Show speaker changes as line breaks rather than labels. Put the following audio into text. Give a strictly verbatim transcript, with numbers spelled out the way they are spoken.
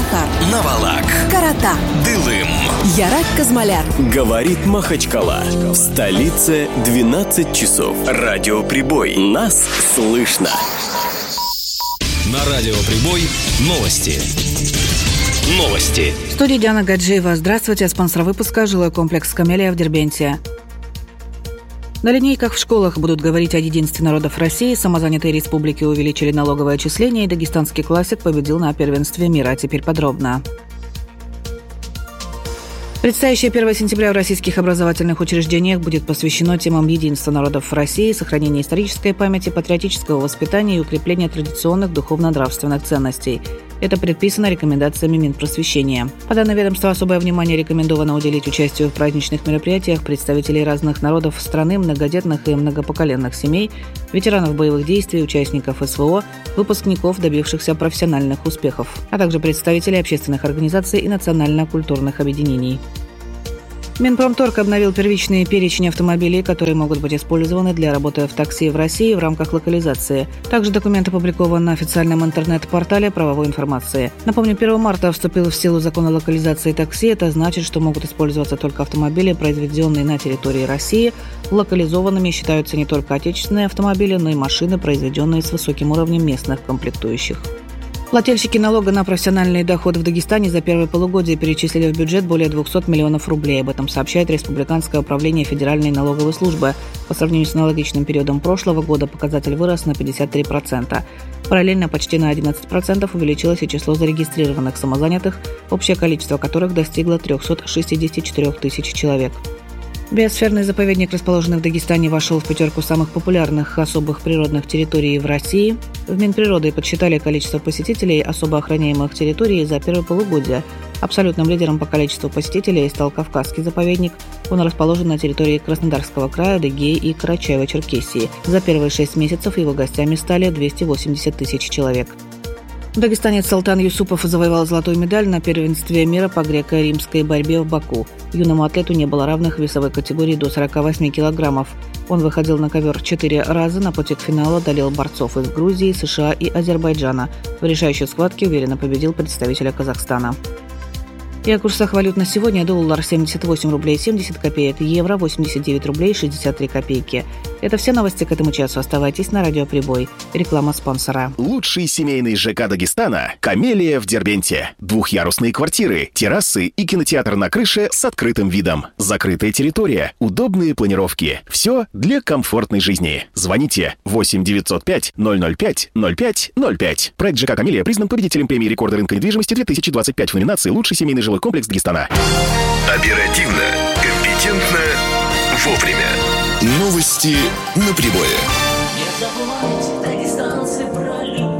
Шахар,
Навалак,
Карата,
Дылым,
Ярак Казмаляр.
Говорит Махачкала. В столице двенадцать часов. Радиоприбой. Нас слышно.
На Радиоприбой новости. Новости.
В студии Диана Гаджиева. Здравствуйте. Спонсор выпуска — жилой комплекс «Камелия» в Дербенте. На линейках в школах будут говорить о единстве народов России, самозанятые республики увеличили налоговое отчисление, и дагестанский классик победил на первенстве мира. А теперь подробно. Предстоящее первое сентября в российских образовательных учреждениях будет посвящено темам единства народов России, сохранения исторической памяти, патриотического воспитания и укрепления традиционных духовно-нравственных ценностей. Это предписано рекомендациями Минпросвещения. По данным ведомства, особое внимание рекомендовано уделить участию в праздничных мероприятиях представителей разных народов страны, многодетных и многопоколенных семей, ветеранов боевых действий, участников СВО, выпускников, добившихся профессиональных успехов, а также представителей общественных организаций и национально-культурных объединений. Минпромторг обновил первичный перечень автомобилей, которые могут быть использованы для работы в такси в России в рамках локализации. Также документ опубликован на официальном интернет-портале правовой информации. Напомню, первого марта вступил в силу закон о локализации такси. Это значит, что могут использоваться только автомобили, произведенные на территории России. Локализованными считаются не только отечественные автомобили, но и машины, произведенные с высоким уровнем местных комплектующих. Плательщики налога на профессиональные доходы в Дагестане за первое полугодие перечислили в бюджет более двести миллионов рублей. Об этом сообщает Республиканское управление Федеральной налоговой службы. По сравнению с аналогичным периодом прошлого года показатель вырос на пятьдесят три процента. Параллельно почти на одиннадцать процентов увеличилось и число зарегистрированных самозанятых, общее количество которых достигло триста шестьдесят четыре тысячи человек. Биосферный заповедник, расположенный в Дагестане, вошел в пятерку самых популярных особых природных территорий в России. В Минприроды подсчитали количество посетителей особо охраняемых территорий за первое полугодие. Абсолютным лидером по количеству посетителей стал Кавказский заповедник. Он расположен на территории Краснодарского края, Адыгеи и Карачаево-Черкесии. За первые шесть месяцев его гостями стали двести восемьдесят тысяч человек. Дагестанец Салтан Юсупов завоевал золотую медаль на первенстве мира по греко-римской борьбе в Баку. Юному атлету не было равных в весовой категории до сорок восемь килограммов. Он выходил на ковер четыре раза, на пути к финалу одолел борцов из Грузии, США и Азербайджана. В решающей схватке уверенно победил представителя Казахстана. И о курсах валют на сегодня: доллар семьдесят восемь рублей семьдесят копеек, евро восемьдесят девять рублей шестьдесят три копейки. Это все новости к этому часу. Оставайтесь на Радиоприбой. Реклама спонсора.
Лучший семейный ЖК Дагестана – «Камелия» в Дербенте. Двухъярусные квартиры, террасы и кинотеатр на крыше с открытым видом. Закрытая территория, удобные планировки. Все для комфортной жизни. Звоните восемь девятьсот пять ноль ноль пять ноль пять ноль пять. Проект ЖК «Камелия» признан победителем премии рекорда рынка недвижимости две тысячи двадцать пять в номинации «Лучший семейный жилой комплекс Дагестана».
Оперативно, компетентно, вовремя. Новости на прибое.
Не забывайте, дагестанцы, про любовь.